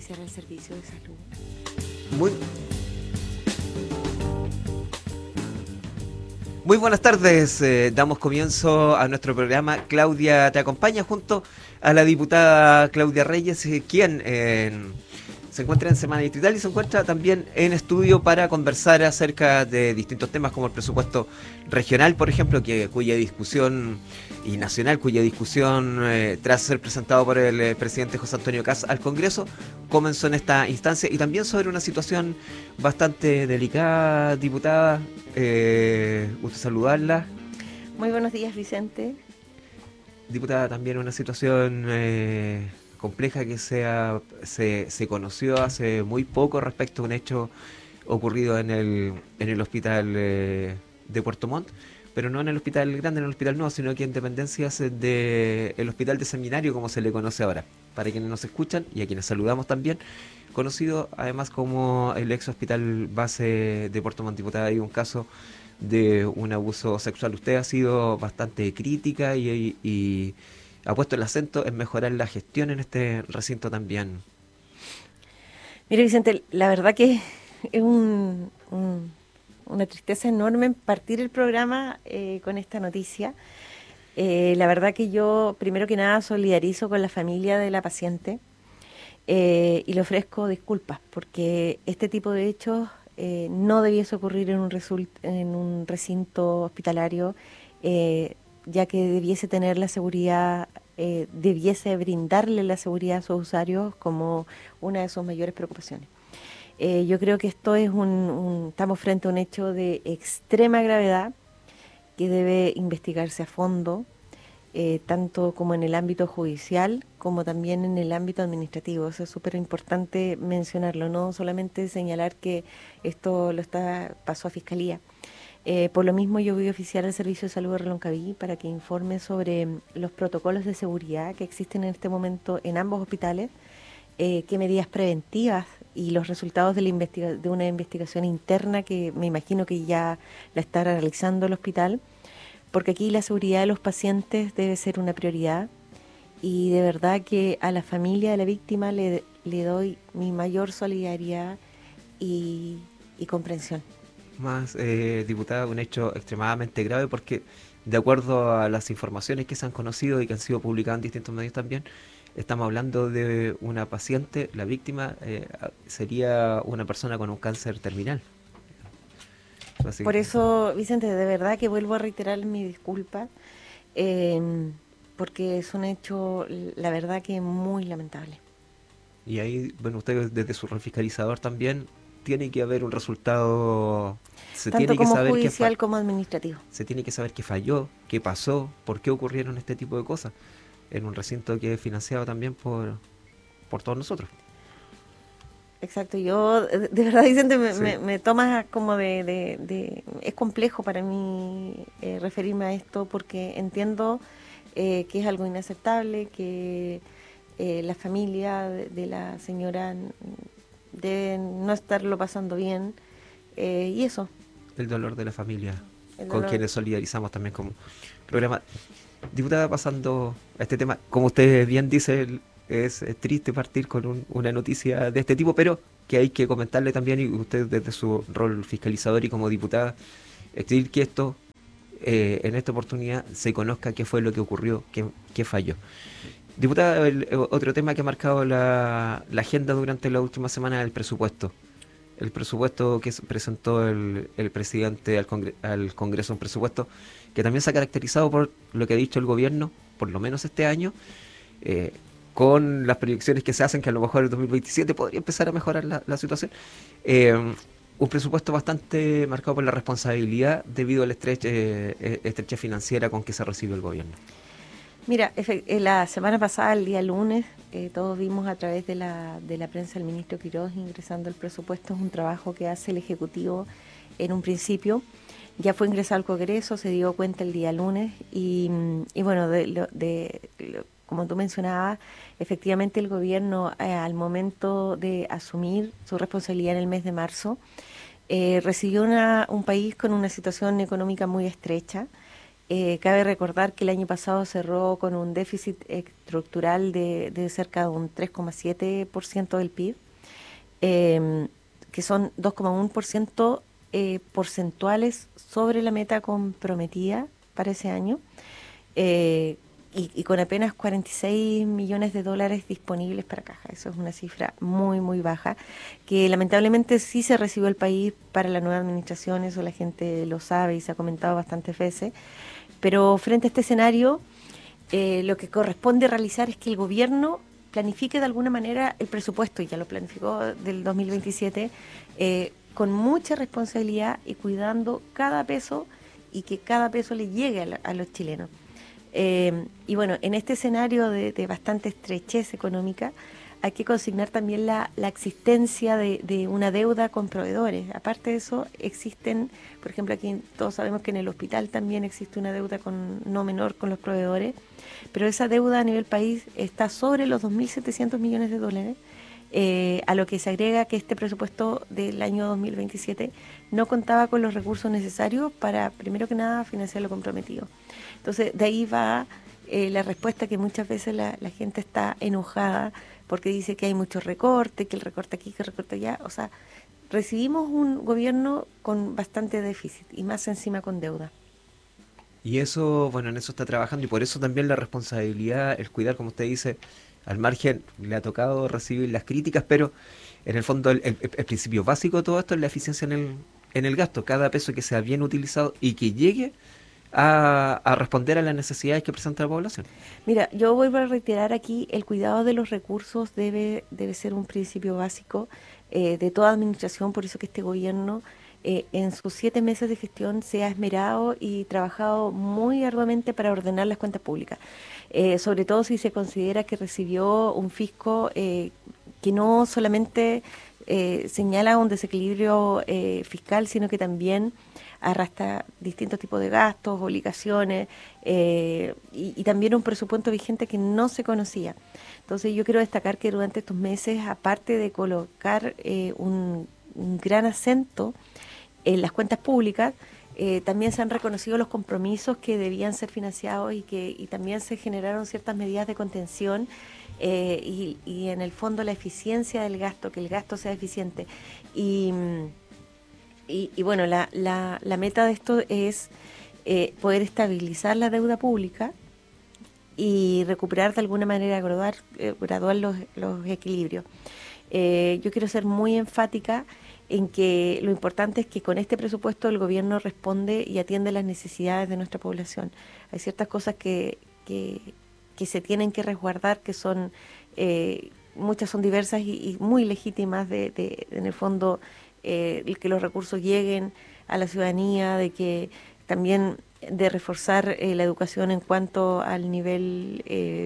beneficiar al servicio de salud. Muy, muy buenas tardes, damos comienzo a nuestro programa. Claudia te acompaña junto a la diputada Claudia Reyes, quien se encuentra en Semana Distrital y se encuentra también en estudio para conversar acerca de distintos temas como el presupuesto regional, por ejemplo, cuya discusión, y nacional, cuya discusión, tras ser presentado por el presidente José Antonio Kast al Congreso, comenzó en esta instancia, y también sobre una situación bastante delicada, diputada. Gusto saludarla. Muy buenos días, Vicente. Diputada, también una situación compleja que se conoció hace muy poco respecto a un hecho ocurrido en el hospital de Puerto Montt, pero no en el hospital grande, en el hospital nuevo, sino que en dependencias del hospital de seminario, como se le conoce ahora. Para quienes nos escuchan y a quienes saludamos también, conocido además como el ex hospital base de Puerto Montt. Diputada, hay un caso de un abuso sexual. Usted ha sido bastante crítica y ha puesto el acento en mejorar la gestión en este recinto también. Mire, Vicente, la verdad que es una tristeza enorme partir el programa con esta noticia. La verdad que yo, primero que nada, solidarizo con la familia de la paciente y le ofrezco disculpas, porque este tipo de hechos no debiese ocurrir en un recinto hospitalario, ya que debiese tener la seguridad, debiese brindarle la seguridad a sus usuarios como una de sus mayores preocupaciones. Yo creo que esto es estamos frente a un hecho de extrema gravedad que debe investigarse a fondo, tanto como en el ámbito judicial como también en el ámbito administrativo. Eso es súper importante mencionarlo, no solamente señalar que esto pasó a Fiscalía. Por lo mismo yo voy a oficiar al Servicio de Salud de Reloncaví para que informe sobre los protocolos de seguridad que existen en este momento en ambos hospitales, qué medidas preventivas y los resultados de una investigación interna que me imagino que ya la estará realizando el hospital, porque aquí la seguridad de los pacientes debe ser una prioridad y de verdad que a la familia de la víctima le doy mi mayor solidaridad y comprensión. Más, diputada, un hecho extremadamente grave porque, de acuerdo a las informaciones que se han conocido y que han sido publicadas en distintos medios también, estamos hablando de una paciente, la víctima sería una persona con un cáncer terminal. Así Por que, eso, Vicente, de verdad que vuelvo a reiterar mi disculpa, eh, porque es un hecho, la verdad que muy lamentable. y ahí, bueno, usted desde su rol fiscalizador también tiene que haber un resultado, Tanto como judicial como administrativo. se tiene que saber qué falló, qué pasó, por qué ocurrieron este tipo de cosas en un recinto que es financiado también por todos nosotros. Exacto, yo de verdad, Vicente, Sí. me tomas como es complejo para mí referirme a esto porque entiendo que es algo inaceptable, que la familia de la señora debe no estarlo pasando bien y eso, El dolor de la familia, el con dolor. quienes solidarizamos también como programa. Diputada, pasando a este tema, como usted bien dice, es triste partir con una noticia de este tipo, pero que hay que comentarle también, y usted desde su rol fiscalizador y como diputada, exigir que esto, en esta oportunidad, se conozca qué fue lo que ocurrió, qué falló. Diputada, otro tema que ha marcado la agenda durante la última semana es el presupuesto. El presupuesto que presentó el presidente al Congreso, un presupuesto que también se ha caracterizado por lo que ha dicho el gobierno, por lo menos este año, eh, con las proyecciones que se hacen que a lo mejor el 2027 podría empezar a mejorar la situación. Eh, un presupuesto bastante marcado por la responsabilidad debido a la estrecha financiera con que se recibe el gobierno. Mira, la semana pasada, el día lunes, todos vimos a través de la prensa el ministro Quiroz ingresando el presupuesto. Es un trabajo que hace el Ejecutivo en un principio. Ya fue ingresado al Congreso, se dio cuenta el día lunes y bueno, como tú mencionabas, efectivamente el gobierno al momento de asumir su responsabilidad en el mes de marzo, recibió un país con una situación económica muy estrecha. Cabe recordar que el año pasado cerró con un déficit estructural de cerca de un 3,7% del PIB, eh, que son 2,1% porcentuales sobre la meta comprometida para ese año, eh, y con apenas 46 millones de dólares disponibles para caja. Eso es una cifra muy, muy baja, que lamentablemente sí se recibió el país para la nueva administración, eso la gente lo sabe y se ha comentado bastantes veces, pero frente a este escenario, lo que corresponde realizar es que el gobierno planifique de alguna manera el presupuesto, y ya lo planificó del 2027, con mucha responsabilidad y cuidando cada peso y que cada peso le llegue a los chilenos. Y bueno, en este escenario de bastante estrechez económica, hay que consignar también la existencia de una deuda con proveedores. Aparte de eso, existen, por ejemplo, aquí todos sabemos que en el hospital también existe una deuda no menor con los proveedores, pero esa deuda a nivel país está sobre los 2.700 millones de dólares, a lo que se agrega que este presupuesto del año 2027 no contaba con los recursos necesarios para, primero que nada, financiar lo comprometido. Entonces, de ahí va la respuesta, que muchas veces la gente está enojada porque dice que hay muchos recortes, que el recorte aquí, que el recorte allá. O sea, recibimos un gobierno con bastante déficit y más encima con deuda. Y eso, bueno, en eso está trabajando y por eso también la responsabilidad, el cuidar, como usted dice, al margen, le ha tocado recibir las críticas, pero en el fondo el principio básico de todo esto es la eficiencia en el gasto. Cada peso que sea bien utilizado y que llegue a responder a las necesidades que presenta la población. Mira, yo vuelvo a reiterar aquí, el cuidado de los recursos debe ser un principio básico de toda administración, por eso que este gobierno en sus 7 meses de gestión se ha esmerado y trabajado muy arduamente para ordenar las cuentas públicas. Sobre todo si se considera que recibió un fisco que no solamente señala un desequilibrio fiscal, sino que también arrastra distintos tipos de gastos, obligaciones, y también un presupuesto vigente que no se conocía. Entonces yo quiero destacar que durante estos meses, aparte de colocar un gran acento en las cuentas públicas, también se han reconocido los compromisos que debían ser financiados y también se generaron ciertas medidas de contención, y en el fondo la eficiencia del gasto, que el gasto sea eficiente. Y, y bueno, la meta de esto es poder estabilizar la deuda pública y recuperar de alguna manera gradual los equilibrios. Yo quiero ser muy enfática en que lo importante es que con este presupuesto el gobierno responde y atiende las necesidades de nuestra población. Hay ciertas cosas que se tienen que resguardar, que son, muchas son diversas y muy legítimas en el fondo, que los recursos lleguen a la ciudadanía, de que también de reforzar la educación en cuanto al nivel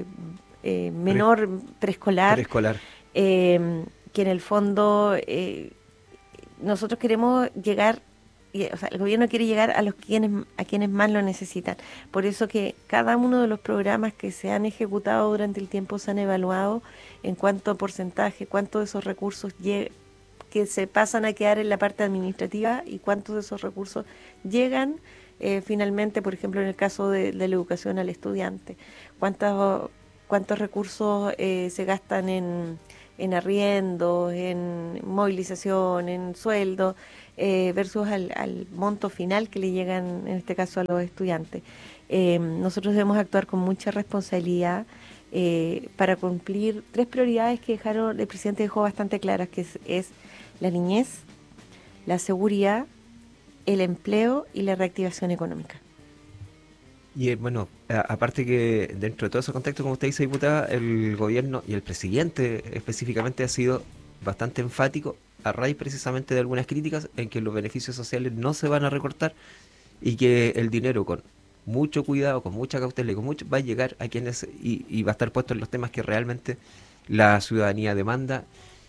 Pre- menor preescolar, Preescolar. que en el fondo nosotros queremos llegar, o sea, el gobierno quiere llegar a quienes más lo necesitan. Por eso que cada uno de los programas que se han ejecutado durante el tiempo se han evaluado en cuánto porcentaje, cuánto de esos recursos que se pasan a quedar en la parte administrativa y cuántos de esos recursos llegan finalmente, por ejemplo, en el caso de la educación al estudiante. ¿Cuántos recursos se gastan en arriendos, en movilización, en sueldos, versus al monto final que le llegan, en este caso, a los estudiantes? Nosotros debemos actuar con mucha responsabilidad para cumplir 3 prioridades que el presidente dejó bastante claras, que es la niñez, la seguridad, el empleo y la reactivación económica. Y bueno, aparte que dentro de todo ese contexto, como usted dice, diputada, el gobierno y el presidente específicamente ha sido bastante enfático a raíz precisamente de algunas críticas en que los beneficios sociales no se van a recortar y que el dinero con mucho cuidado, con mucha cautela y con mucho va a llegar a quienes y va a estar puesto en los temas que realmente la ciudadanía demanda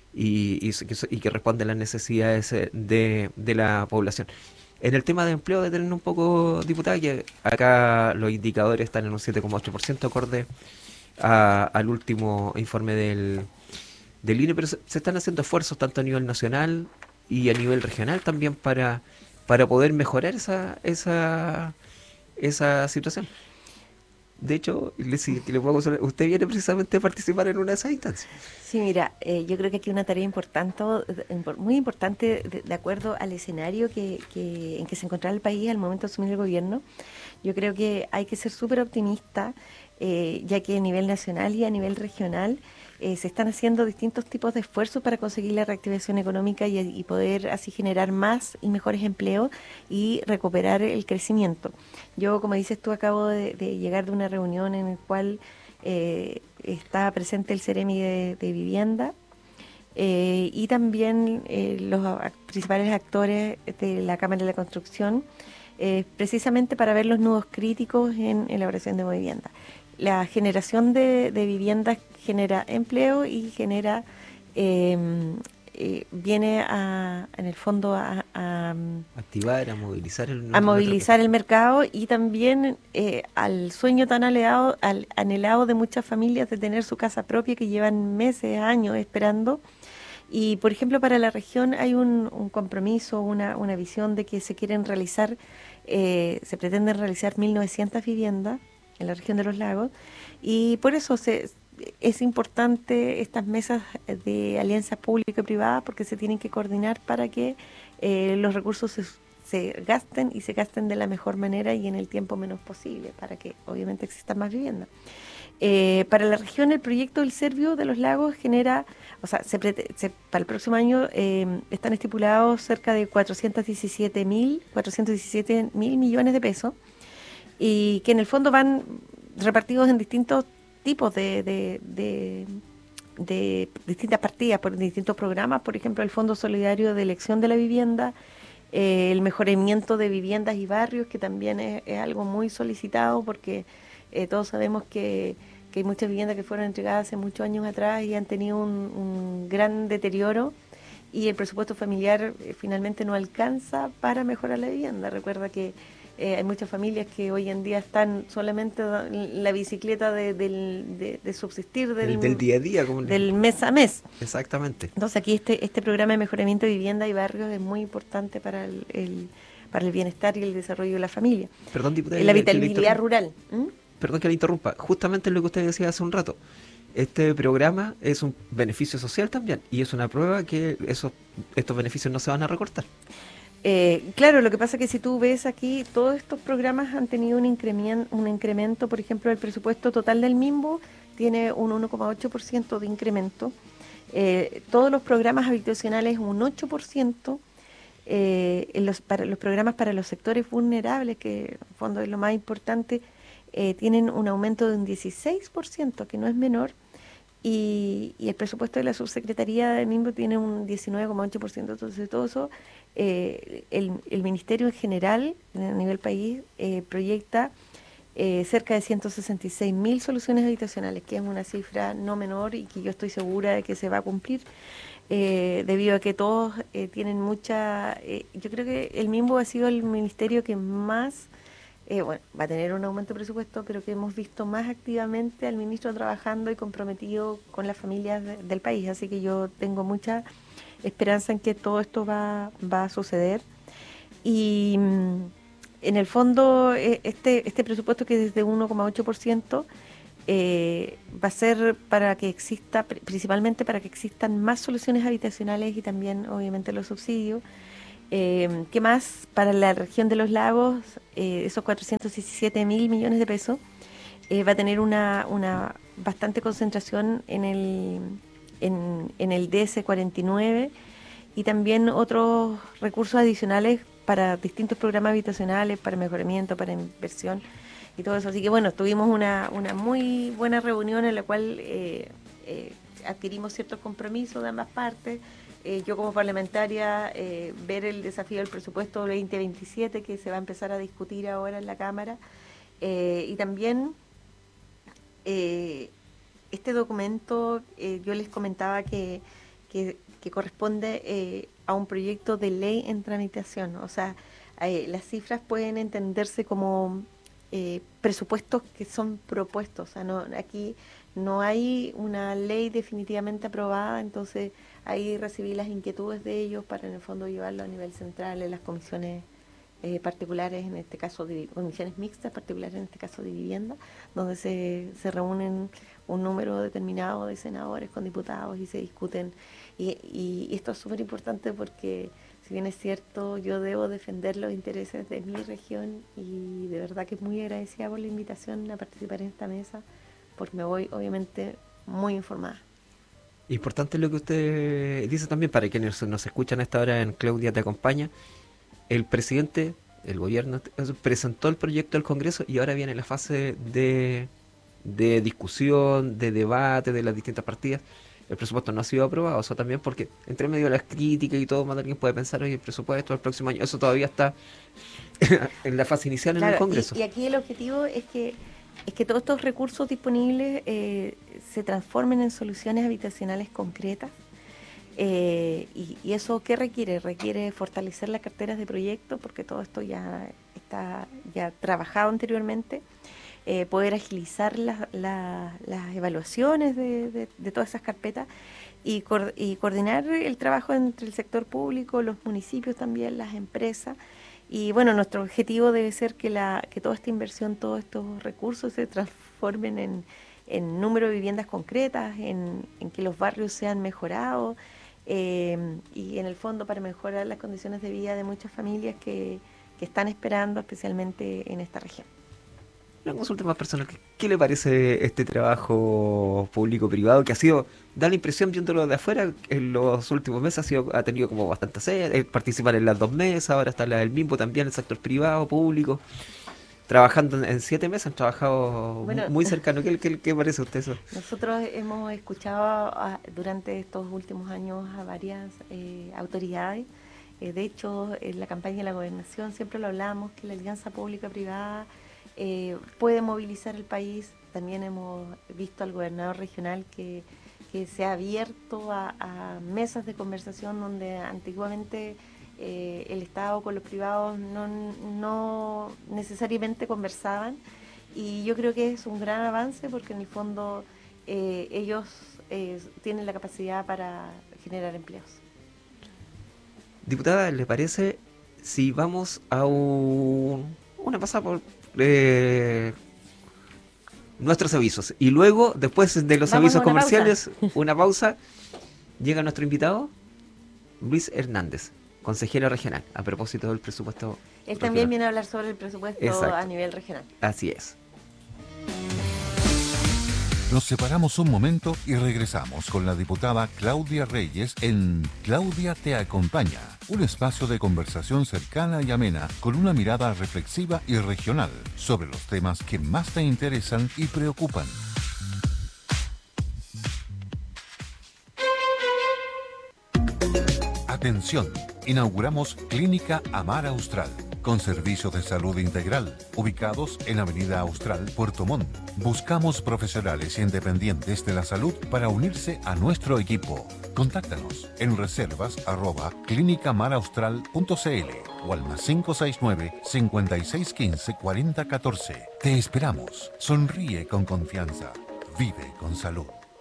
y que responde a las necesidades de la población. En el tema de empleo, detenernos un poco, diputada, que acá los indicadores están en un 7,8% acorde al último informe del INE, pero se están haciendo esfuerzos tanto a nivel nacional y a nivel regional también para poder mejorar esa situación. De hecho, si le puedo consolar, usted viene precisamente a participar en una de esas instancias. Sí, mira, yo creo que aquí una tarea importante, muy importante, de acuerdo al escenario en que se encontraba el país al momento de asumir el gobierno. Yo creo que hay que ser súper optimista, ya que a nivel nacional y a nivel regional se están haciendo distintos tipos de esfuerzos para conseguir la reactivación económica y poder así generar más y mejores empleos y recuperar el crecimiento. Yo, como dices tú, acabo de llegar de una reunión en la cual está presente el Ceremi de Vivienda, y también los principales actores de la Cámara de la Construcción, precisamente para ver los nudos críticos en elaboración de vivienda. La generación de viviendas genera empleo y genera, eh, viene en el fondo Activar, a movilizar a nuestra movilizar economía. el mercado y también al sueño tan anhelado de muchas familias de tener su casa propia que llevan meses, años esperando. Y, por ejemplo, para la región hay un compromiso, una visión de que se quieren realizar, se pretenden realizar 1.900 viviendas en la región de los lagos, y por eso es importante estas mesas de alianzas público-privadas, porque se tienen que coordinar para que los recursos se gasten y se gasten de la mejor manera y en el tiempo menos posible, para que obviamente existan más viviendas. Para la región, el proyecto del Servio de los Lagos genera, o sea, para el próximo año están estipulados cerca de 417 mil millones de pesos, y que en el fondo van repartidos en distintos tipos de distintas partidas, por distintos programas, por ejemplo, el Fondo Solidario de Elección de la Vivienda, el mejoramiento de viviendas y barrios, que también es algo muy solicitado porque todos sabemos que hay muchas viviendas que fueron entregadas hace muchos años atrás y han tenido un gran deterioro, y el presupuesto familiar finalmente no alcanza para mejorar la vivienda. Recuerda que hay muchas familias que hoy en día están solamente en la bicicleta de subsistir Del día a día, del mes a mes. exactamente. Entonces aquí este programa de mejoramiento de vivienda y barrios es muy importante para para el bienestar y el desarrollo de la familia. Perdón, diputada, La que le vitalidad interrumpa. rural. ¿Mm? Perdón que le interrumpa. Justamente lo que usted decía hace un rato. Este programa es un beneficio social también y es una prueba que estos beneficios no se van a recortar. Claro, lo que pasa es que si tú ves aquí, todos estos programas han tenido un incremento, por ejemplo, el presupuesto total del MIMBO tiene un 1,8% de incremento. Todos los programas habitacionales un 8%. Para los programas para los sectores vulnerables, que en el fondo es lo más importante, tienen un aumento de un 16%, que no es menor, y el presupuesto de la subsecretaría de MIMBO tiene un 19,8%. Entonces, todo eso, el ministerio en general, a nivel país, proyecta cerca de 166.000 soluciones habitacionales, que es una cifra no menor y que yo estoy segura de que se va a cumplir, debido a que todos tienen yo creo que el MIMBO ha sido el ministerio que más, bueno, va a tener un aumento de presupuesto, pero que hemos visto más activamente al ministro trabajando y comprometido con las familias del país. Así que yo tengo mucha esperanza en que todo esto va a suceder. Y en el fondo, este presupuesto, que es de 1,8%, va a ser para que exista, principalmente para que existan más soluciones habitacionales y también, obviamente, los subsidios. ¿Qué más? Para la región de los lagos, esos 417 mil millones de pesos, va a tener una bastante concentración en el DS 49, y también otros recursos adicionales para distintos programas habitacionales, para mejoramiento, para inversión y todo eso. Así que bueno, tuvimos una muy buena reunión en la cual adquirimos ciertos compromisos de ambas partes. Yo como parlamentaria, ver el desafío del presupuesto 2027 que se va a empezar a discutir ahora en la Cámara, y también este documento, yo les comentaba que corresponde a un proyecto de ley en tramitación. O sea, las cifras pueden entenderse como presupuestos que son propuestos. O sea, aquí no hay una ley definitivamente aprobada, entonces ahí recibí las inquietudes de ellos para en el fondo llevarlo a nivel central en las comisiones particulares, en este caso de comisiones mixtas, particulares en este caso de vivienda, donde se reúnen un número determinado de senadores con diputados y se discuten. Y esto es súper importante porque, si bien es cierto, yo debo defender los intereses de mi región y de verdad que es muy agradecida por la invitación a participar en esta mesa, porque me voy obviamente muy informada. Importante lo que usted dice también para quienes nos escuchan a esta hora en Claudia Te Acompaña. El presidente, el gobierno, presentó el proyecto al Congreso y ahora viene la fase de discusión, de debate de las distintas partidas. El presupuesto no ha sido aprobado, eso también porque entre medio de las críticas y todo, más alguien puede pensar, oye, el presupuesto del próximo año, eso todavía está en la fase inicial en el Congreso. Y aquí el objetivo es que todos estos recursos disponibles se transformen en soluciones habitacionales concretas. Y eso ¿qué requiere? Requiere fortalecer las carteras de proyectos, porque todo esto ya está trabajado anteriormente, poder agilizar las evaluaciones de todas esas carpetas y coordinar el trabajo entre el sector público, los municipios también, las empresas. Y bueno, nuestro objetivo debe ser que toda esta inversión, todos estos recursos se transformen en número de viviendas concretas, en que los barrios sean mejorados, y en el fondo para mejorar las condiciones de vida de muchas familias que están esperando, especialmente en esta región. Una consulta más personal, ¿qué le parece este trabajo público-privado que da la impresión viéndolo de afuera, en los últimos meses ha tenido como bastante sed, participar en las 2 mesas, ahora está la del MIMBO también, el sector privado, público, trabajando en 7 meses, han trabajado muy cercano? ¿Qué parece a usted eso? Nosotros hemos escuchado durante estos últimos años a varias autoridades. De hecho, en la campaña de la gobernación siempre lo hablamos, que la alianza pública-privada puede movilizar el país. También hemos visto al gobernador regional que se ha abierto a mesas de conversación donde antiguamente el Estado con los privados no necesariamente conversaban, y yo creo que es un gran avance porque en el fondo ellos tienen la capacidad para generar empleos. Diputada, ¿le parece si vamos a una pasada por nuestros avisos y luego, después de los avisos comerciales, una pausa, llega nuestro invitado Luis Hernández, consejero regional, a propósito del presupuesto regional? También viene a hablar sobre el presupuesto. Exacto. A nivel regional. Así es. Nos separamos un momento y regresamos con la diputada Claudia Reyes en Claudia Te Acompaña, un espacio de conversación cercana y amena con una mirada reflexiva y regional sobre los temas que más te interesan y preocupan. Atención, inauguramos Clínica Amar Austral, con servicios de salud integral, ubicados en Avenida Austral, Puerto Montt. Buscamos profesionales independientes de la salud para unirse a nuestro equipo. Contáctanos en reservas@clinicamaraustral.cl o al +569 5615 4014. Te esperamos. Sonríe con confianza. Vive con salud.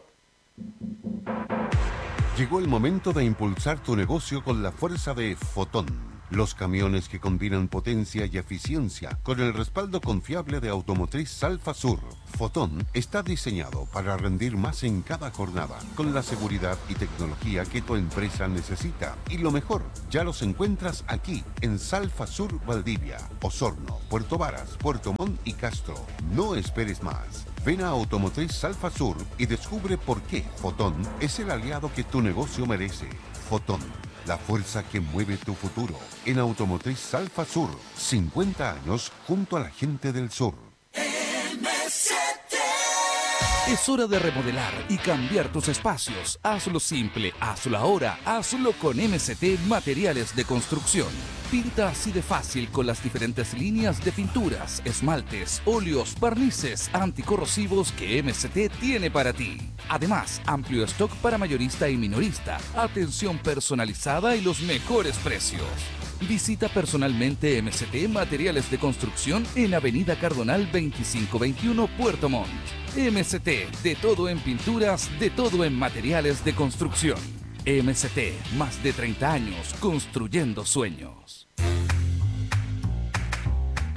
Llegó el momento de impulsar tu negocio con la fuerza de Fotón. Los camiones que combinan potencia y eficiencia con el respaldo confiable de Automotriz Salfa Sur. Fotón está diseñado para rendir más en cada jornada, con la seguridad y tecnología que tu empresa necesita. Y lo mejor, ya los encuentras aquí, en Salfa Sur, Valdivia, Osorno, Puerto Varas, Puerto Montt y Castro. No esperes más. Ven a Automotriz Salfa Sur y descubre por qué Fotón es el aliado que tu negocio merece. Fotón, la fuerza que mueve tu futuro. En Automotriz Salfa Sur, 50 años junto a la gente del sur. Es hora de remodelar y cambiar tus espacios. Hazlo simple, hazlo ahora, hazlo con MCT Materiales de Construcción. Pinta así de fácil con las diferentes líneas de pinturas, esmaltes, óleos, barnices anticorrosivos que MCT tiene para ti. Además, amplio stock para mayorista y minorista, atención personalizada y los mejores precios. Visita personalmente MCT Materiales de Construcción en Avenida Cardonal 2521, Puerto Montt. MCT, de todo en pinturas, de todo en materiales de construcción. MCT, más de 30 años construyendo sueños.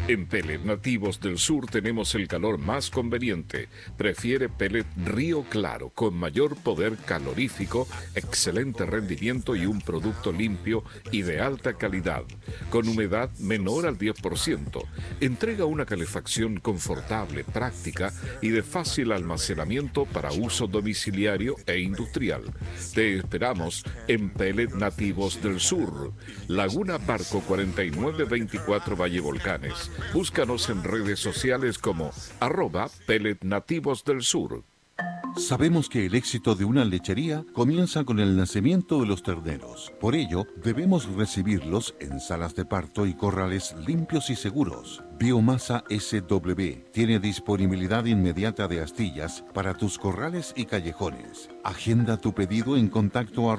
En Pellet Nativos del Sur tenemos el calor más conveniente. Prefiere Pellet Río Claro, con mayor poder calorífico, excelente rendimiento y un producto limpio y de alta calidad, con humedad menor al 10%. Entrega una calefacción confortable, práctica y de fácil almacenamiento para uso domiciliario e industrial. Te esperamos en Pellet Nativos del Sur, Laguna Barco 4924 Valle Volcanes. Búscanos en redes sociales como @Pellet Nativos del Sur. Sabemos que el éxito de una lechería comienza con el nacimiento de los terneros. Por ello, debemos recibirlos en salas de parto y corrales limpios y seguros. Biomasa SW tiene disponibilidad inmediata de astillas para tus corrales y callejones. Agenda tu pedido en contacto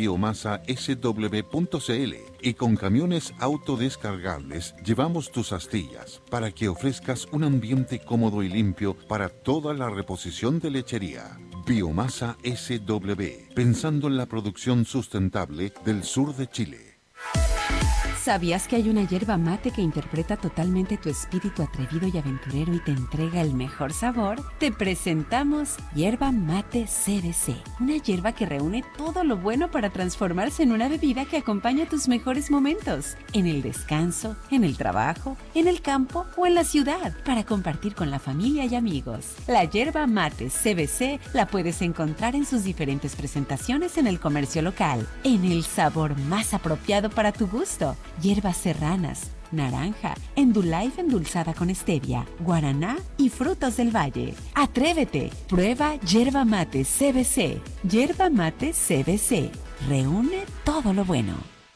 @biomasasw.cl y con camiones autodescargables llevamos tus astillas para que ofrezcas un ambiente cómodo y limpio para toda la reposición de lechería. Biomasa SW, pensando en la producción sustentable del sur de Chile. ¿Sabías que hay una yerba mate que interpreta totalmente tu espíritu atrevido y aventurero y te entrega el mejor sabor? Te presentamos Yerba Mate CBC, una yerba que reúne todo lo bueno para transformarse en una bebida que acompaña tus mejores momentos, en el descanso, en el trabajo, en el campo o en la ciudad, para compartir con la familia y amigos. La Yerba Mate CBC la puedes encontrar en sus diferentes presentaciones en el comercio local, en el sabor más apropiado para tu gusto. Hierbas serranas, naranja, Endullife endulzada con stevia, guaraná y frutos del valle. ¡Atrévete! Prueba Yerba Mate CBC. Yerba Mate CBC. Reúne todo lo bueno.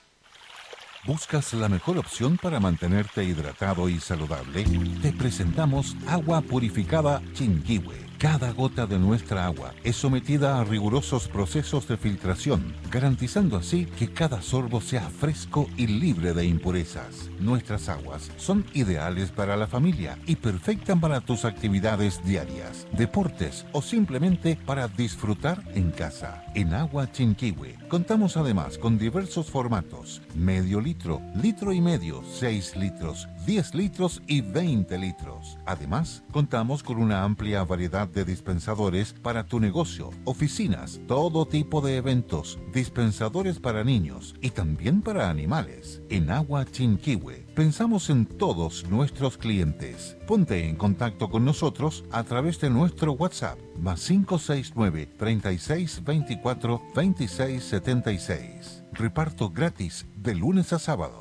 ¿Buscas la mejor opción para mantenerte hidratado y saludable? Te presentamos agua purificada Chinquihue. Cada gota de nuestra agua es sometida a rigurosos procesos de filtración, garantizando así que cada sorbo sea fresco y libre de impurezas. Nuestras aguas son ideales para la familia y perfectas para tus actividades diarias, deportes o simplemente para disfrutar en casa. En Agua Chinquihue contamos además con diversos formatos: medio litro, litro y medio, 6 litros, 10 litros y 20 litros. Además, contamos con una amplia variedad de dispensadores para tu negocio, oficinas, todo tipo de eventos, dispensadores para niños y también para animales. En Agua Chinquihue pensamos en todos nuestros clientes. Ponte en contacto con nosotros a través de nuestro WhatsApp +569 36 24 26 76. Reparto gratis de lunes a sábado.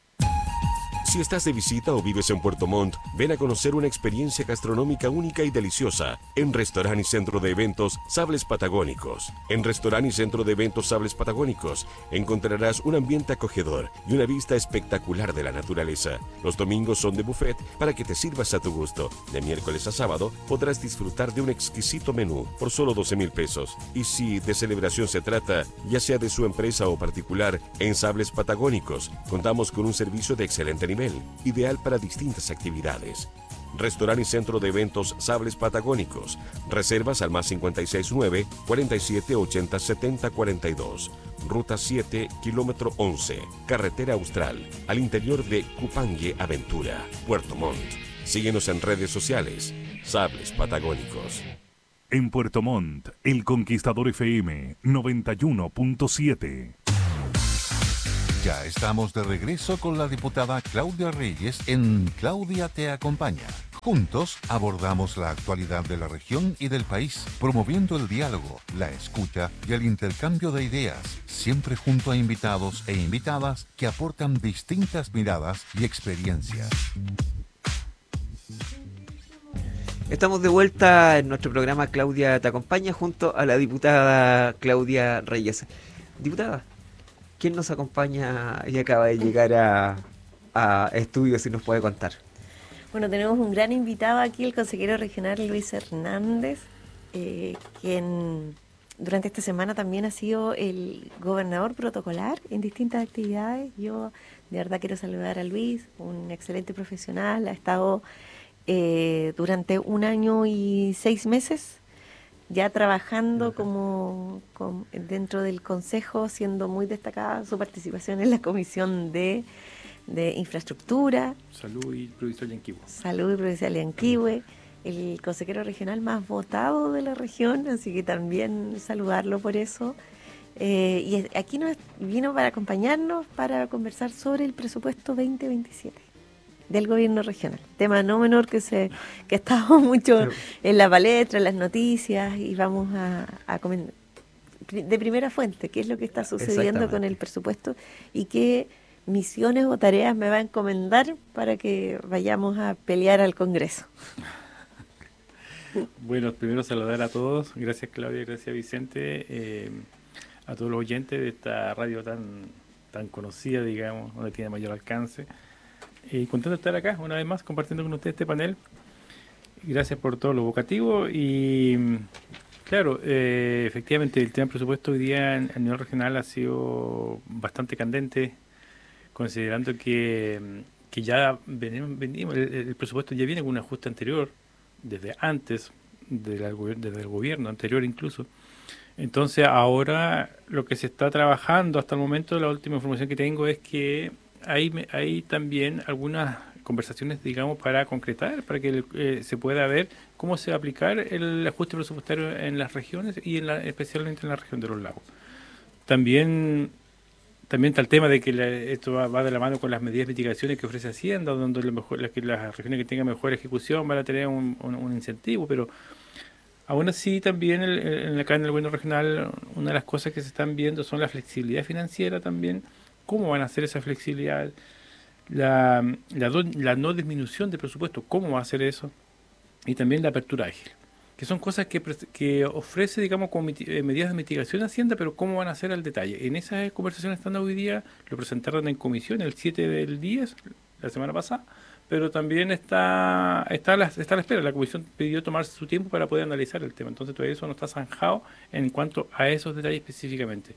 Si estás de visita o vives en Puerto Montt, ven a conocer una experiencia gastronómica única y deliciosa en Restaurante y Centro de Eventos Sables Patagónicos. En Restaurante y Centro de Eventos Sables Patagónicos encontrarás un ambiente acogedor y una vista espectacular de la naturaleza. Los domingos son de buffet para que te sirvas a tu gusto. De miércoles a sábado podrás disfrutar de un exquisito menú por solo 12,000 pesos. Y si de celebración se trata, ya sea de su empresa o particular, en Sables Patagónicos contamos con un servicio de excelente nivel, ideal para distintas actividades. Restaurante y Centro de Eventos Sables Patagónicos. Reservas al +569 47 80 70 42. Ruta 7, kilómetro 11, Carretera Austral, al interior de Cupangue Aventura, Puerto Montt. Síguenos en redes sociales. Sables Patagónicos. En Puerto Montt, El Conquistador FM 91.7. Ya estamos de regreso con la diputada Claudia Reyes en Claudia Te Acompaña. Juntos abordamos la actualidad de la región y del país, promoviendo el diálogo, la escucha y el intercambio de ideas, siempre junto a invitados e invitadas que aportan distintas miradas y experiencias. Estamos de vuelta en nuestro programa Claudia Te Acompaña junto a la diputada Claudia Reyes. Diputada, ¿quién nos acompaña y acaba de llegar a estudios y nos puede contar? Bueno, tenemos un gran invitado aquí, el consejero regional Luis Hernández, quien durante esta semana también ha sido el gobernador protocolar en distintas actividades. Yo de verdad quiero saludar a Luis, un excelente profesional, ha estado durante 1 año y 6 meses ya trabajando dentro del Consejo, siendo muy destacada su participación en la Comisión de de Infraestructura, Salud y Provisión Yanquihue. Salud y Provincial de Yanquihue, el consejero regional más votado de la región, así que también saludarlo por eso. Aquí nos vino para acompañarnos para conversar sobre el presupuesto 2027 del gobierno regional. Tema no menor que ha estado mucho en la palestra, en las noticias, y vamos a comentar de primera fuente qué es lo que está sucediendo con el presupuesto y qué misiones o tareas me va a encomendar para que vayamos a pelear al Congreso. Bueno, primero saludar a todos. Gracias, Claudia, gracias, Vicente. A todos los oyentes de esta radio tan conocida, digamos, donde tiene mayor alcance. Contento de estar acá una vez más compartiendo con ustedes este panel. Gracias por todo lo vocativo. Y claro, efectivamente el tema del presupuesto hoy día a nivel regional ha sido bastante candente, considerando que ya venimos, el presupuesto ya viene con un ajuste anterior, desde antes, desde el gobierno anterior incluso. Entonces ahora lo que se está trabajando hasta el momento, la última información que tengo es que hay también algunas conversaciones, digamos, para concretar, para que se pueda ver cómo se va a aplicar el ajuste presupuestario en las regiones y especialmente en la región de los lagos. También está el tema de que esto va de la mano con las medidas de mitigaciones que ofrece Hacienda, donde las regiones que tengan mejor ejecución van a tener un incentivo, pero aún así, también acá en el gobierno regional, una de las cosas que se están viendo son la flexibilidad financiera también, cómo van a hacer esa flexibilidad, la no disminución de presupuesto, cómo va a hacer eso, y también la apertura ágil, que son cosas que ofrece, digamos, como medidas de mitigación Hacienda, pero cómo van a hacer al detalle. En esas conversaciones están hoy día, lo presentaron en comisión el 7 del 10, la semana pasada, pero también está a la espera. La comisión pidió tomarse su tiempo para poder analizar el tema, entonces todavía eso no está zanjado en cuanto a esos detalles específicamente.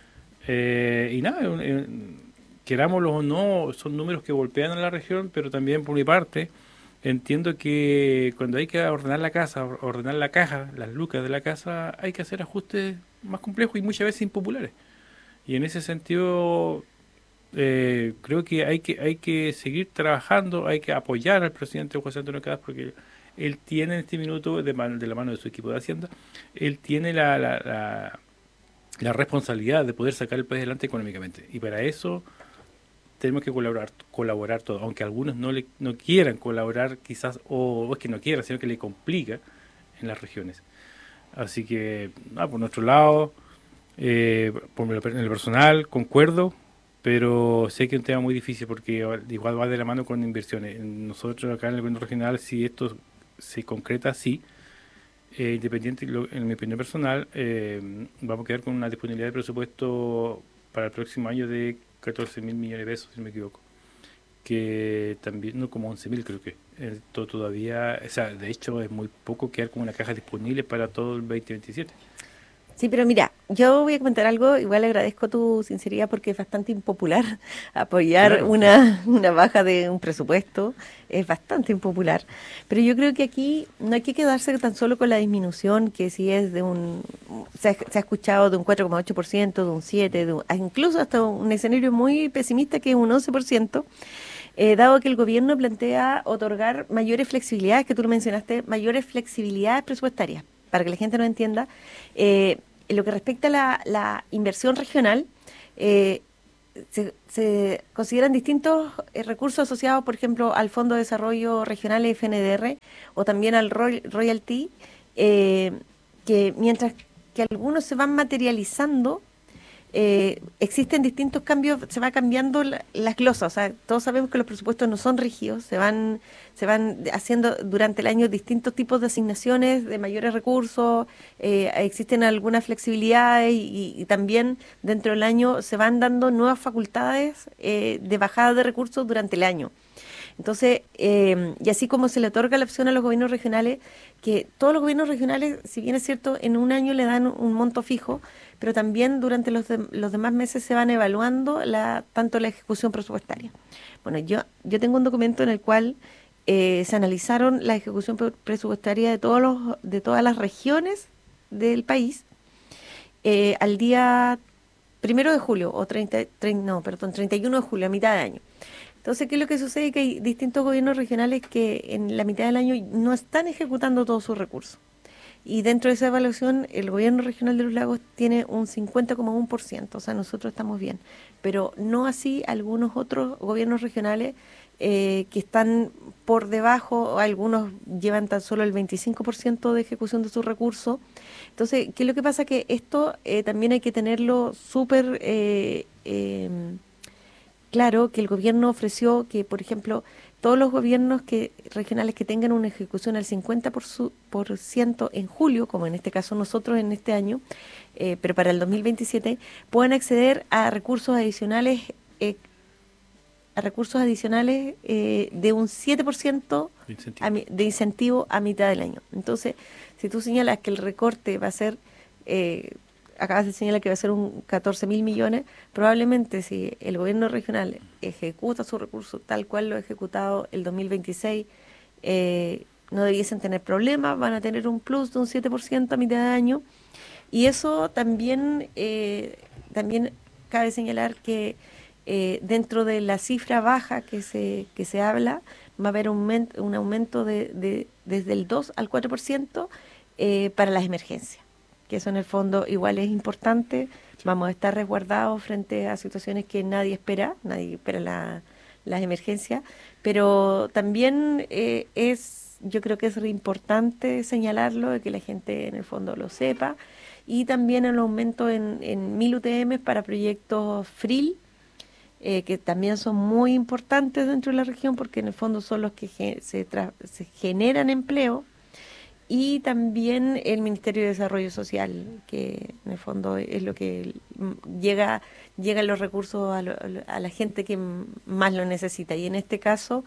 Y nada, querámoslo o no, son números que golpean a la región, pero también por mi parte entiendo que cuando hay que ordenar la casa, ordenar la caja, las lucas de la casa, hay que hacer ajustes más complejos y muchas veces impopulares. Y en ese sentido creo que hay que seguir trabajando, hay que apoyar al presidente José Antonio Caz, porque él tiene en este minuto, de la mano de su equipo de Hacienda, él tiene la responsabilidad de poder sacar el país adelante económicamente, y para eso tenemos que colaborar todos, aunque algunos no quieran colaborar quizás, o es que no quieran, sino que le complica en las regiones. Así que por nuestro lado, en el personal concuerdo, pero sé que es un tema muy difícil porque igual va de la mano con inversiones. Nosotros acá en el gobierno regional, si esto se concreta así, independiente, en mi opinión personal, vamos a quedar con una disponibilidad de presupuesto para el próximo año de 14.000 millones de pesos, si no me equivoco, que también, no, como 11.000 creo que, todavía, o sea, de hecho es muy poco quedar con una caja disponible para todo el 2027. Sí, pero mira, yo voy a comentar algo, igual agradezco tu sinceridad porque es bastante impopular apoyar una baja de un presupuesto, es bastante impopular, pero yo creo que aquí no hay que quedarse tan solo con la disminución, que si es se ha escuchado de un 4,8%, de un 7%, incluso hasta un escenario muy pesimista que es un 11%, dado que el gobierno plantea otorgar mayores flexibilidades, que tú lo mencionaste, mayores flexibilidades presupuestarias, para que la gente no entienda. En lo que respecta a la inversión regional, se consideran distintos recursos asociados, por ejemplo, al Fondo de Desarrollo Regional FNDR o también al Royalty, que mientras que algunos se van materializando, existen distintos cambios, se va cambiando las glosas. O sea, todos sabemos que los presupuestos no son rígidos, se van haciendo durante el año distintos tipos de asignaciones de mayores recursos, existen algunas flexibilidades y también dentro del año se van dando nuevas facultades de bajada de recursos durante el año. Entonces, y así como se le otorga la opción a los gobiernos regionales, que todos los gobiernos regionales, si bien es cierto, en un año le dan un monto fijo, pero también durante los demás meses se van evaluando tanto la ejecución presupuestaria. Bueno, yo tengo un documento en el cual se analizaron la ejecución presupuestaria de todas las regiones del país al día 1 de julio, 31 de julio, a mitad de año. Entonces, ¿qué es lo que sucede? Que hay distintos gobiernos regionales que en la mitad del año no están ejecutando todos sus recursos. Y dentro de esa evaluación, el gobierno regional de los lagos tiene un 50,1%, o sea, nosotros estamos bien. Pero no así algunos otros gobiernos regionales que están por debajo, o algunos llevan tan solo el 25% de ejecución de sus recursos. Entonces, ¿qué es lo que pasa? Que esto también hay que tenerlo súper claro, que el gobierno ofreció que, por ejemplo, todos los gobiernos regionales que tengan una ejecución al 50% en julio, como en este caso nosotros en este año, pero para el 2027, puedan acceder a recursos adicionales de un 7% de incentivo a mitad del año. Entonces, si tú señalas que el recorte va a ser, acabas de señalar que va a ser un 14.000 millones, probablemente si el gobierno regional ejecuta su recurso tal cual lo ha ejecutado el 2026, no debiesen tener problemas, van a tener un plus de un 7% a mitad de año. Y eso también cabe señalar que dentro de la cifra baja que se habla, va a haber un aumento desde el 2 al 4% para las emergencias, que eso en el fondo igual es importante. Vamos a estar resguardados frente a situaciones que nadie espera las emergencias, pero también yo creo que es importante señalarlo, de que la gente en el fondo lo sepa, y también el aumento en 1.000 UTM para proyectos FRIL, que también son muy importantes dentro de la región, porque en el fondo son los que se generan empleo, y también el Ministerio de Desarrollo Social, que en el fondo es lo que llegan los recursos a la gente que más lo necesita, y en este caso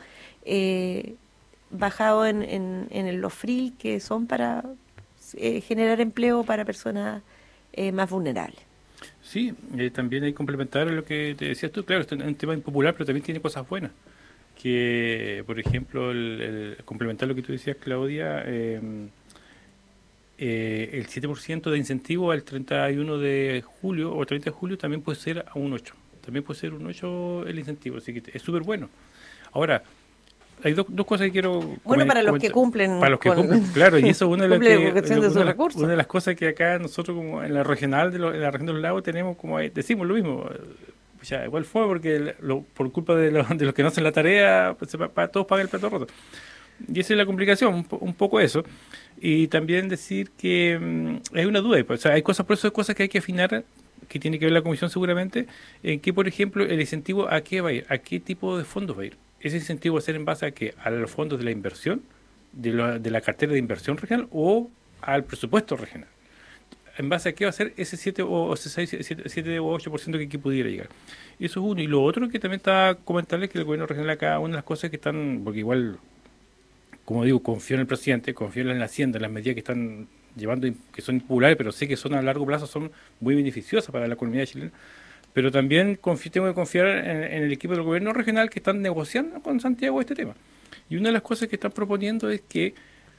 bajado en los FRIL, que son para generar empleo para personas más vulnerables. Sí, también hay que complementar lo que te decías tú. Claro, esto es un tema impopular, pero también tiene cosas buenas. Que, por ejemplo, complementar lo que tú decías, Claudia, el 7% de incentivo al 31 de julio o 30 de julio también puede ser a un 8. También puede ser un 8 el incentivo, así que es súper bueno. Ahora, hay dos cosas que quiero comentar. Bueno, para los que cumplen. Para los que cumplen, claro, y eso es una una de las cosas que acá nosotros, como en la regional, en la región de los lagos, tenemos, como decimos lo mismo. Ya, igual fue porque por culpa de los que no hacen la tarea, pues, todos pagan el plato roto. Y esa es la complicación, un poco eso. Y también decir que hay una duda, pues, o sea, por eso hay cosas que hay que afinar, que tiene que ver la comisión seguramente, en que, por ejemplo, el incentivo a qué va a ir, a qué tipo de fondos va a ir. Ese incentivo va a ser en base a que a los fondos de la inversión, de la cartera de inversión regional, o al presupuesto regional. ¿En base a qué va a ser ese 7 o 6, 7 o 8% que aquí pudiera llegar? Eso es uno. Y lo otro que también está comentarles, que el gobierno regional acá, una de las cosas que están, porque igual, como digo, confío en el presidente, confío en la Hacienda, en las medidas que están llevando, que son impopulares, pero sé que son a largo plazo, son muy beneficiosas para la comunidad chilena. Pero también tengo que confiar en el equipo del gobierno regional que están negociando con Santiago este tema. Y una de las cosas que están proponiendo es que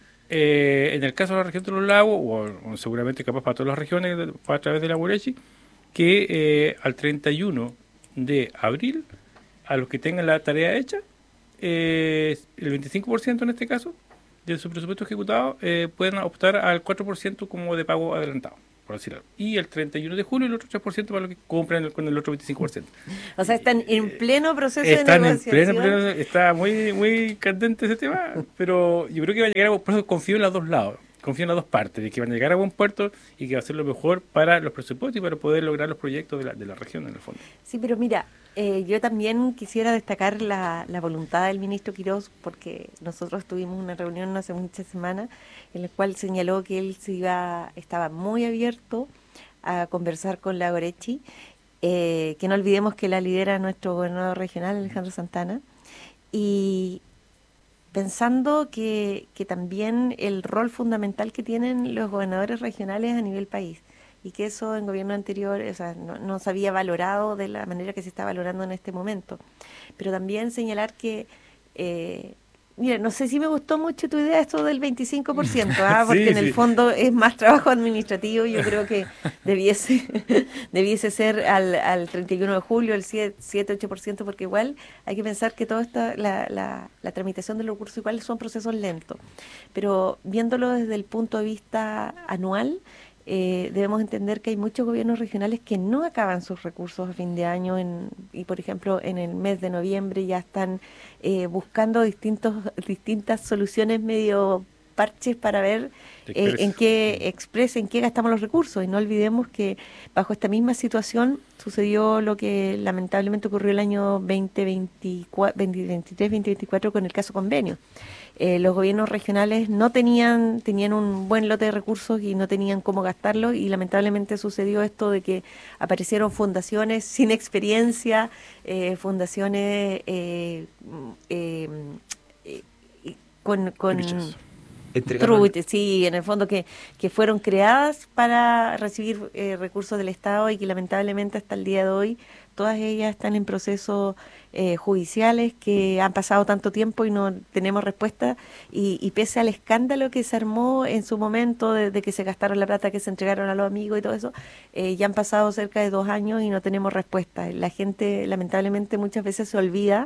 en el caso de la región de los lagos, o seguramente capaz para todas las regiones a través de la Guarechi, que al 31 de abril, a los que tengan la tarea hecha, el 25% en este caso, de su presupuesto ejecutado, pueden optar al 4% como de pago adelantado, por decir algo. Y el 31 de julio el otro 3% para los que compran con el otro 25%. O sea, están en pleno proceso de negociación. Está muy, muy candente ese tema, pero yo creo que va a llegar por eso confío en los dos lados. Confío en las dos partes, de que van a llegar a buen puerto y que va a ser lo mejor para los presupuestos y para poder lograr los proyectos de la región, en el fondo. Sí, pero mira, yo también quisiera destacar la voluntad del ministro Quirós, porque nosotros tuvimos una reunión hace muchas semanas en la cual señaló que él estaba muy abierto a conversar con la Guarechi, que no olvidemos que la lidera nuestro gobernador regional, Alejandro Santana, y pensando que también el rol fundamental que tienen los gobernadores regionales a nivel país, y que eso en gobierno anterior, o sea, no se había valorado de la manera que se está valorando en este momento. Pero también señalar que Mira, no sé si me gustó mucho tu idea esto del 25%, porque Sí, en el sí. fondo es más trabajo administrativo. Yo creo que debiese, debiese ser al 31 de julio, el 7-8%, porque igual hay que pensar que toda la tramitación de los recursos igual son procesos lentos. Pero viéndolo desde el punto de vista anual, debemos entender que hay muchos gobiernos regionales que no acaban sus recursos a fin de año y, por ejemplo, en el mes de noviembre ya están buscando distintas soluciones medio parches para ver en qué en qué gastamos los recursos. Y no olvidemos que bajo esta misma situación sucedió lo que lamentablemente ocurrió el año 2023-2024 con el caso convenio. Los gobiernos regionales tenían un buen lote de recursos y no tenían cómo gastarlos, y lamentablemente sucedió esto de que aparecieron fundaciones sin experiencia, fundaciones con Truchas. sí, en el fondo que fueron creadas para recibir recursos del Estado y que lamentablemente hasta el día de hoy todas ellas están en procesos judiciales que han pasado tanto tiempo y no tenemos respuesta, y pese al escándalo que se armó en su momento de que se gastaron la plata que se entregaron a los amigos y todo eso, ya han pasado cerca de 2 años y no tenemos respuesta. La gente lamentablemente muchas veces se olvida,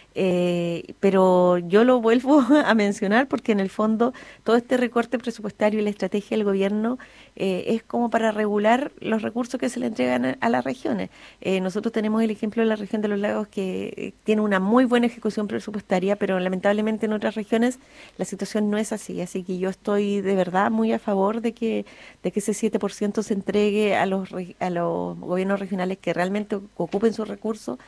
pero yo lo vuelvo a mencionar porque en el fondo todo este recorte presupuestario y la estrategia del gobierno es como para regular los recursos que se le entregan a las regiones. Nosotros tenemos el ejemplo de la región de los lagos que tiene una muy buena ejecución presupuestaria, pero lamentablemente en otras regiones la situación no es así que yo estoy de verdad muy a favor de que ese 7% se entregue a los gobiernos regionales que realmente ocupen sus recursos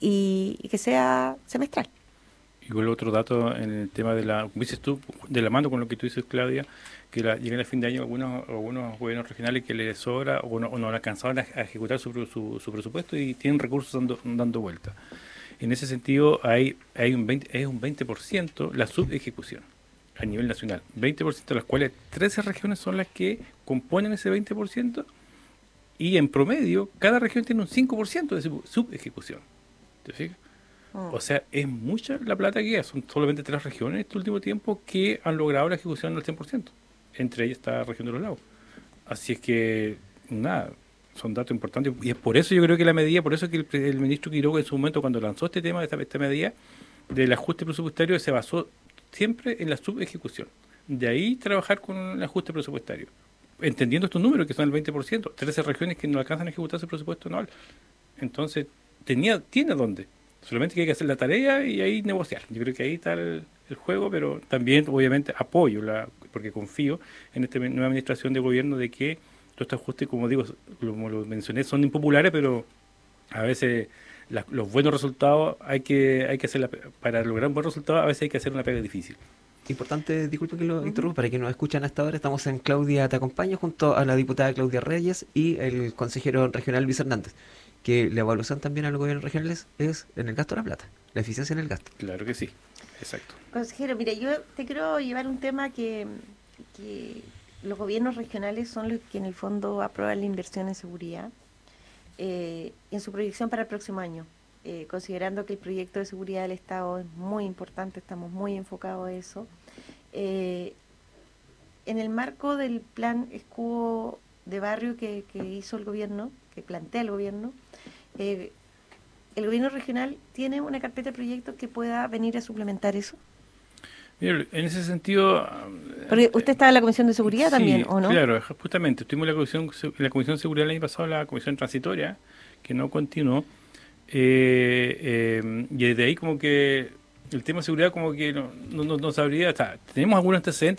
y que sea semestral. Y con el otro dato en el tema de como dices tú, de la mano con lo que tú dices, Claudia, que llegan a fin de año algunos gobiernos regionales que les sobra o no alcanzaban a ejecutar su presupuesto y tienen recursos dando vuelta. En ese sentido, es un 20% la subejecución a nivel nacional. 20% de las cuales 13 regiones son las que componen ese 20%, y en promedio cada región tiene un 5% de subejecución. ¿Te fijas? O sea, es mucha la plata que hay. Son solamente 3 regiones en este último tiempo que han logrado la ejecución del 100%. Entre ellas está la región de los lagos. Así es que, nada, son datos importantes. Y es por eso yo creo que la medida, por eso que el ministro Quiroga en su momento cuando lanzó este tema, esta medida del ajuste presupuestario, se basó siempre en la subejecución. De ahí trabajar con el ajuste presupuestario. Entendiendo estos números que son el 20%, 13 regiones que no alcanzan a ejecutar su presupuesto anual. Entonces, tiene dónde. Solamente que hay que hacer la tarea y ahí negociar. Yo creo que ahí está el juego, pero también, obviamente, apoyo, porque confío en esta nueva administración de gobierno de que todos estos ajustes, como digo, como lo mencioné, son impopulares, pero a veces los buenos resultados hay que hacer, para lograr un buen resultado, a veces hay que hacer una pega difícil. Importante, disculpe que lo interrumpa, para que nos escuchan hasta ahora, estamos en Claudia Te Acompaña junto a la diputada Claudia Reyes y el consejero regional Luis Hernández, que la evaluación también a los gobiernos regionales es en el gasto de la plata, la eficiencia en el gasto. Claro que sí, exacto. Consejero, mira, yo te quiero llevar un tema que los gobiernos regionales son los que en el fondo aprueban la inversión en seguridad en su proyección para el próximo año. Considerando que el proyecto de seguridad del Estado es muy importante, estamos muy enfocados a eso. En el marco del plan escudo de barrio que hizo el gobierno, que plantea el gobierno regional tiene una carpeta de proyectos que pueda venir a suplementar eso. Mira, en ese sentido... Porque usted estaba en la Comisión de Seguridad sí, también, ¿o no? Claro, justamente. Estuvimos en la Comisión de Seguridad el año pasado, la Comisión Transitoria, que no continuó. Y desde ahí como que el tema de seguridad como que no sabría... tenemos algunos antecedentes